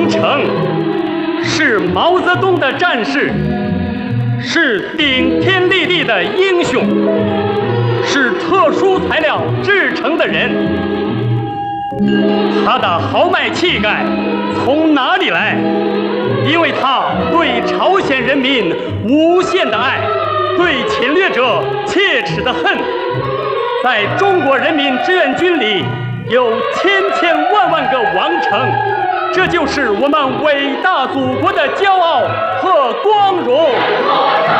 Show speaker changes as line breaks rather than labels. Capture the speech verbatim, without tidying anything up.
王成，是毛泽东的战士，是顶天立地的英雄，是特殊材料制成的人。他的豪迈气概从哪里来？因为他对朝鲜人民无限的爱，对侵略者切齿的恨。在中国人民志愿军里有千千万万个王成，这就是我们伟大祖国的骄傲和光荣。